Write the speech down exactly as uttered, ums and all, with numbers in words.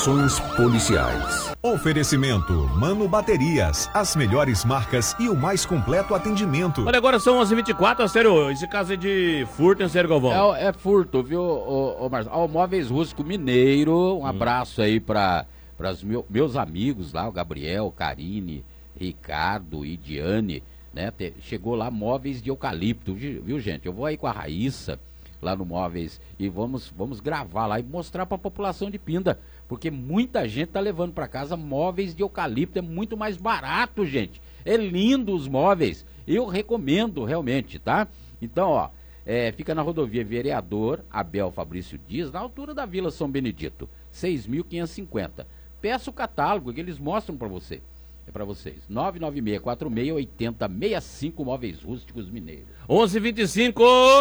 Ações policiais. Oferecimento Mano Baterias, as melhores marcas e o mais completo atendimento. Olha, agora são onze e vinte e quatro, sério, esse caso é de furto, hein, sério, Galvão? É, é furto, viu, ô, ô, Marcelo? Ó, Móveis Rústico Mineiro, um hum. abraço aí para os meu, meus amigos lá, o Gabriel, Karine, Ricardo e Diane, né? Te, chegou lá móveis de eucalipto, viu, gente? Eu vou aí com a Raíssa lá no Móveis e vamos, vamos gravar lá e mostrar para a população de Pinda. Porque muita gente tá levando para casa móveis de eucalipto, é muito mais barato, gente. É lindo os móveis, eu recomendo realmente, tá? Então, ó, é, fica na rodovia Vereador Abel Fabrício Dias, na altura da Vila São Benedito, seis mil quinhentos e cinquenta. Peça o catálogo que eles mostram para você. É para vocês. nove nove seis quatro seis oito zero seis cinco Móveis Rústicos Mineiros. onze e vinte e cinco.